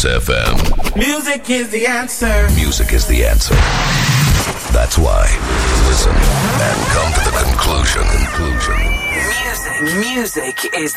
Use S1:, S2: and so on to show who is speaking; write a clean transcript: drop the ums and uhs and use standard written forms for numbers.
S1: Kiss FM.
S2: Music is the answer.
S1: Music is the answer. That's why. Listen and come to the conclusion.
S3: Music is